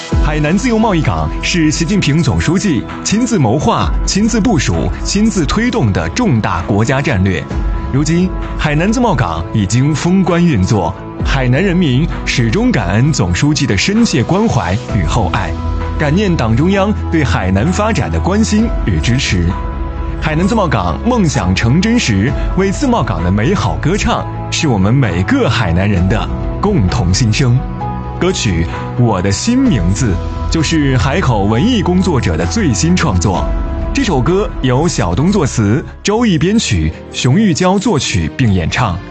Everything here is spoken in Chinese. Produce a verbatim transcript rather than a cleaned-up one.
海南自由贸易港是习近平总书记亲自谋划、亲自部署、亲自推动的重大国家战略。如今，海南自贸港已经封关运作，海南人民始终感恩总书记的深切关怀与厚爱，感念党中央对海南发展的关心与支持。海南自贸港梦想成真时，为自贸港的美好歌唱，是我们每个海南人的共同心声。歌曲《我的新名字》就是海口文艺工作者的最新创作。这首歌由小东作词，周毅编曲，熊玉娇作曲并演唱。